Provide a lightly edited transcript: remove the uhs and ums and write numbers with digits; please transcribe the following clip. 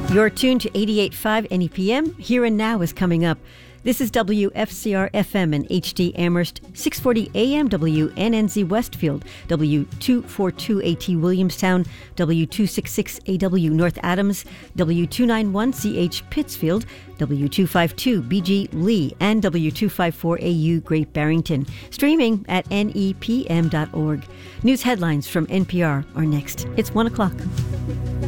You're tuned to 88.5 NEPM. Here and Now is coming up. This is WFCR FM and HD Amherst, 640 AM WNNZ Westfield, W242AT Williamstown, W266AW North Adams, W291CH Pittsfield, W252BG Lee, and W254AU Great Barrington. Streaming at nepm.org. News headlines from NPR are next. It's 1 o'clock.